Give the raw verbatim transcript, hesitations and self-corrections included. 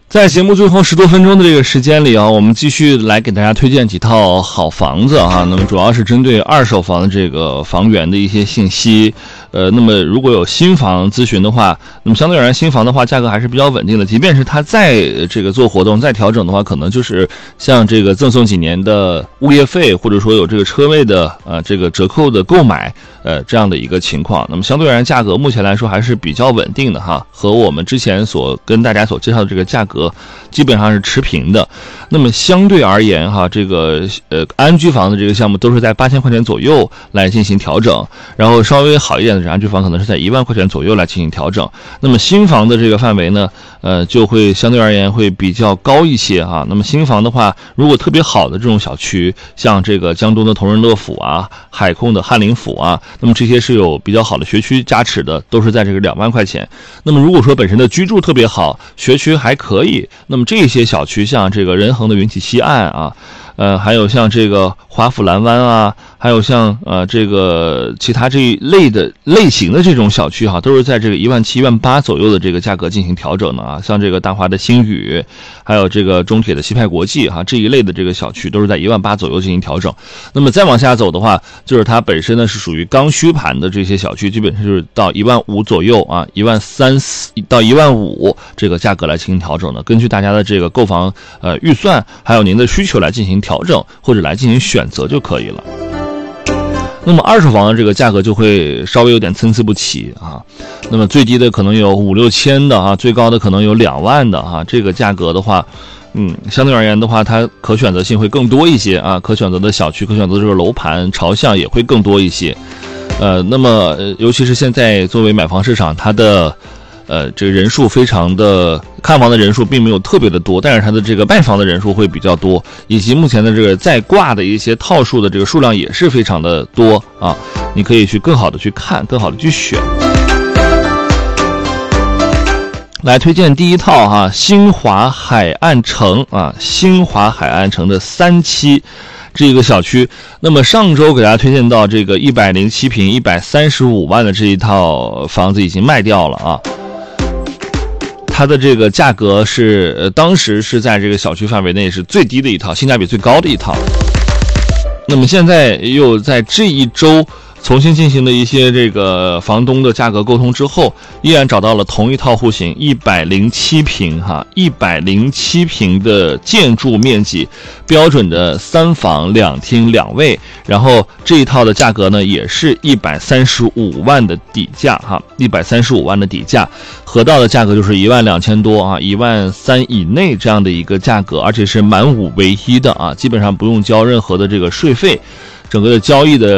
在节目最后十多分钟的这个时间里啊，我们继续来给大家推荐几套好房子啊。那么主要是针对二手房的这个房源的一些信息。呃，那么如果有新房咨询的话，那么相对而言新房的话价格还是比较稳定的，即便是它再这个做活动再调整的话，可能就是像这个赠送几年的物业费，或者说有这个车位的呃这个折扣的购买呃这样的一个情况。那么相对而言价格目前来说还是比较稳定的哈，和我们之前所跟大家所介绍的这个价格基本上是持平的。那么相对而言哈，这个呃安居房的这个项目都是在八千块钱左右来进行调整，然后稍微好一点的安居房可能是在一万块钱左右来进行调整。那么新房的这个范围呢，呃就会相对而言会比较高一些哈。那么新房的话，如果特别好的这种小区，像这个江东的同仁乐府啊，海控的翰林府啊，那么这些是有比较好的学区加持的，都是在这个两万块钱。那么如果说本身的居住特别好，学区还可以，那么这些小区像这个仁恒的云起西岸啊，呃，还有像这个华府蓝湾啊，还有像呃这个其他这一类的类型的这种小区哈，都是在这个一万七、一万八左右的这个价格进行调整的啊。像这个大华的星宇，还有这个中铁的西派国际哈，这一类的这个小区都是在一万八左右进行调整。那么再往下走的话，就是它本身呢是属于刚需盘的这些小区，基本上就是到一万五左右啊，一万三到一万五这个价格来进行调整的。根据大家的这个购房呃预算，还有您的需求来进行调整，或者来进行选择就可以了。那么二手房的这个价格就会稍微有点参差不齐啊，那么最低的可能有五六千的啊，最高的可能有两万的啊，这个价格的话，嗯，相对而言的话，它可选择性会更多一些啊，可选择的小区、可选择的这个楼盘朝向也会更多一些。呃，那么尤其是现在作为买房市场，它的呃，这个人数非常的，看房的人数并没有特别的多，但是它的这个卖房的人数会比较多，以及目前的这个在挂的一些套数的这个数量也是非常的多啊，你可以去更好的去看，更好的去选。来推荐第一套哈、啊，新华海岸城啊，新华海岸城的三期。这个小区，那么上周给大家推荐到这个一百零七平一百三十五万的这一套房子已经卖掉了啊。它的这个价格是呃当时是在这个小区范围内是最低的一套，性价比最高的一套。那么现在又在这一周重新进行了一些这个房东的价格沟通之后，依然找到了同一套户型，一百零七平哈，一百零七平的建筑面积，标准的三房两厅两卫，然后这一套的价格呢也是一百三十五万的底价哈，一百三十五万的底价，合到的价格就是一万两千多啊，一万三以内这样的一个价格，而且是满五唯一的啊，基本上不用交任何的这个税费，整个的交易的